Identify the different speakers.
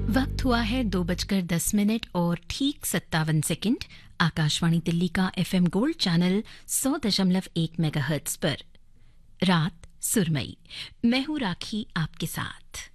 Speaker 1: वक्त हुआ है 2:10 और ठीक 57 सेकंड। आकाशवाणी दिल्ली का एफएम गोल्ड चैनल 100.1 मेगाहर्ट्ज पर रात सुरमई। मैं हूं राखी आपके साथ।